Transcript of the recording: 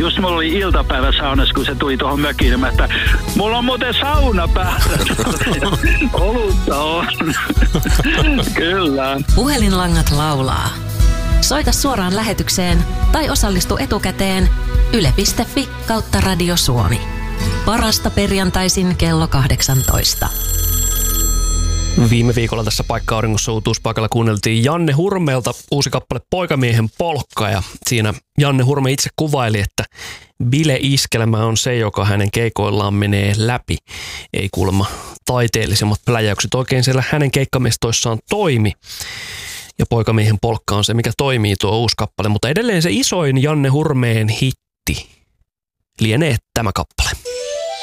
just mulla oli iltapäivä saunassa, kun se tuli tuohon mökiin, että mulla on muuten sauna päällä. Olutta on. Kyllä. Puhelinlangat laulaa. Soita suoraan lähetykseen tai osallistu etukäteen yle.fi/Radio Suomi. Parasta perjantaisin kello 18. Viime viikolla tässä Paikka-auringossa uutuuspaikalla kuunneltiin Janne Hurmeelta uusi kappale Poikamiehen polkka, ja siinä Janne Hurme itse kuvaili, että bile-iskelmä on se, joka hänen keikoillaan menee läpi. Ei kuulemma taiteellisemmat pläjäykset oikein siellä hänen keikkamestoissaan toimi. Ja Poikamiehen polkka on se, mikä toimii tuo uusi kappale, mutta edelleen se isoin Janne Hurmeen hitti lienee tämä kappale.